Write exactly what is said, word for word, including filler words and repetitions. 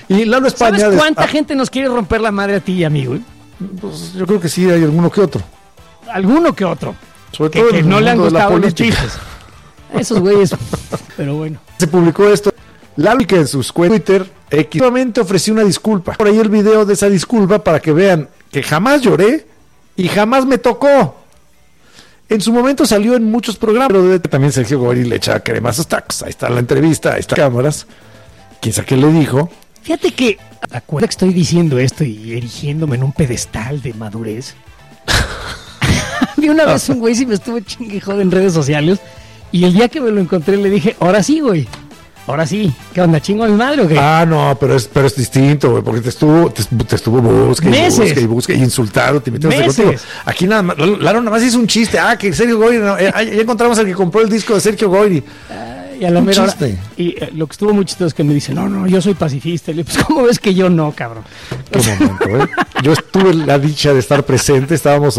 Y Lalo España... ¿Sabes cuánta ah, gente nos quiere romper la madre a ti y a mí, güey? Pues yo creo que sí, hay alguno que otro. Alguno que otro. Sobre Que, todo que en el no le han mundo de la gustado los política. chistes. Esos güeyes. Pero bueno. Se publicó esto. Lalo que en sus cuentas Twitter X nuevamente ofreció una disculpa. Por ahí el video de esa disculpa para que vean que jamás lloré y jamás me tocó. En su momento salió en muchos programas, pero también Sergio Goyri le echaba crema a sus tacos. Ahí está la entrevista, ahí están cámaras. Quién sabe qué le dijo. Fíjate que, acuerda que estoy diciendo esto y erigiéndome en un pedestal de madurez. Vi una vez un güey si me estuvo chingue y jode en redes sociales y el día que me lo encontré le dije, ahora sí, güey. Ahora sí, ¿qué onda? ¿Chingo a mi madre o qué? Ah, no, pero es, pero es distinto, güey, porque te estuvo, te, te estuvo busca y Meses. busca y busca y insultado, te metiste Meses. contigo. Aquí nada más, Laro nada más hizo un chiste. Ah, que Sergio Goyri, no, eh, ya encontramos al que compró el disco de Sergio Goyri. Y a la Un mera hora- chiste. y eh, lo que estuvo muy chistoso es que me dice, no, no, yo soy pacifista. Y le digo, pues, ¿cómo ves que yo no, cabrón? Qué momento, ¿eh? Yo tuve la dicha de estar presente, estábamos